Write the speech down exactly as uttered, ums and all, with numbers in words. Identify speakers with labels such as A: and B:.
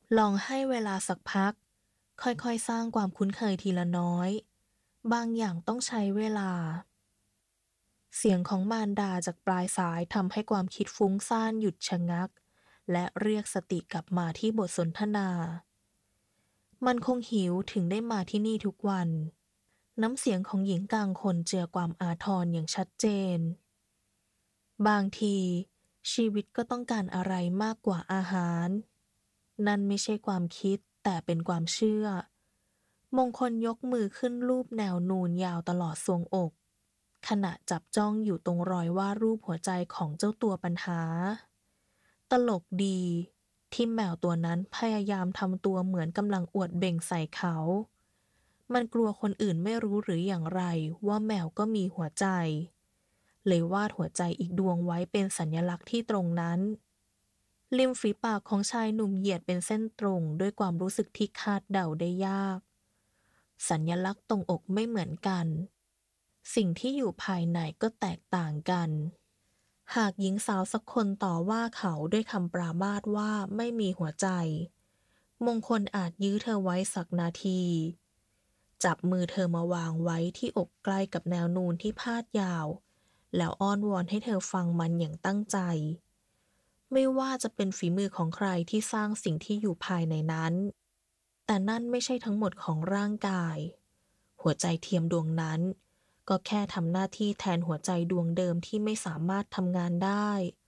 A: ลองให้เวลาสักพักค่อยๆสร้างความคุ้นเคยทีละน้อยบางอย่างต้องใช้เวลาเสียงของมารดาจากปลายสายทำให้ความคิดฟุ้งซ่านหยุดชะงักและเรียกสติกลับมาที่บทสนทนามันคงหิวถึงได้มาที่นี่ทุกวันน้ำเสียงของหญิงกลางคนเจือความอาทรอย่างชัดเจนบางทีชีวิตก็ต้องการอะไรมากกว่าอาหารนั่นไม่ใช่ความคิดแต่เป็นความเชื่อ มงคลยกมือขึ้นรูปแนวนูนยาวตลอดทรวงอกขณะจับจ้องอยู่ตรงรอยวาดรูปหัวใจของเจ้าตัวปัญหาตลกดีที่แมวตัวนั้นพยายามทำตัวเหมือนกำลังอวดเบ่งใส่เขามันกลัวคนอื่นไม่รู้หรืออย่างไรว่าแมวก็มีหัวใจเลยวาดหัวใจอีกดวงไว้เป็นสัญลักษณ์ที่ตรงนั้นริมฝีปากของชายหนุ่มเหยียดเป็นเส้นตรงด้วยความรู้สึกที่คาดเดาได้ยาก สัญลักษณ์ตรงอกไม่เหมือนกัน สิ่งที่อยู่ภายในก็แตกต่างกัน หากหญิงสาวสักคนต่อว่าเขาด้วยคำปรามาสว่าไม่มีหัวใจ มงคลอาจยื้อเธอไว้สักนาที จับมือเธอมาวางไว้ที่อกใกล้กับแนวนูนที่พาดยาว แล้วอ้อนวอนให้เธอฟังมันอย่างตั้งใจ ไม่ว่าจะเป็นฝีมือของใครที่สร้างสิ่งที่อยู่ภายในนั้น แต่นั่นไม่ใช่ทั้งหมดของร่างกาย หัวใจเทียมดวงนั้นก็แค่ทำหน้าที่แทนหัวใจดวงเดิมที่ไม่สามารถทำงานได้